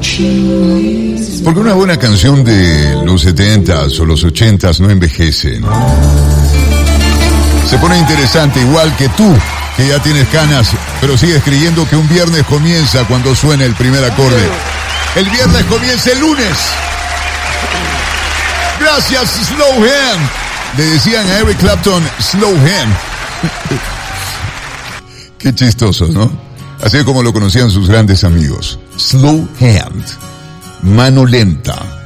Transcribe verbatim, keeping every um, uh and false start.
Porque una buena canción de los setentas o los ochentas no envejece, ¿no? Se pone interesante, igual que tú, que ya tienes canas, pero sigues creyendo que un viernes comienza cuando suena el primer acorde. El viernes comienza el lunes. Gracias, Slow Hand. Le decían a Eric Clapton, Slow Hand. Qué chistoso, ¿no? Así como lo conocían sus grandes amigos. Slow Hand. Mano lenta.